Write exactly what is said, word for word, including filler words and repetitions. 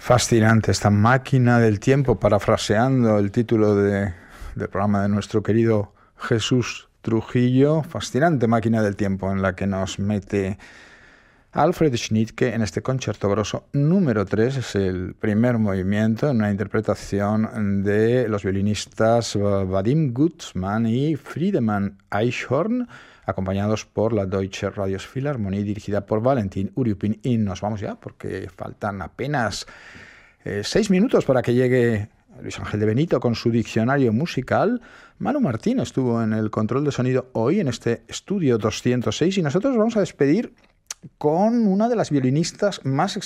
Fascinante esta máquina del tiempo, parafraseando el título de, del programa de nuestro querido Jesús Trujillo. Fascinante máquina del tiempo en la que nos mete Alfred Schnittke en este concierto grosso número tres. Es el primer movimiento en una interpretación de los violinistas Vadim Gutzmann y Friedemann Eichhorn, acompañados por la Deutsche Radiosphilharmonie, dirigida por Valentin Uryupin. Y nos vamos ya, porque faltan apenas eh, seis minutos para que llegue Luis Ángel de Benito con su diccionario musical. Manu Martín estuvo en el control de sonido hoy en este estudio doscientos seis y nosotros vamos a despedir con una de las violinistas más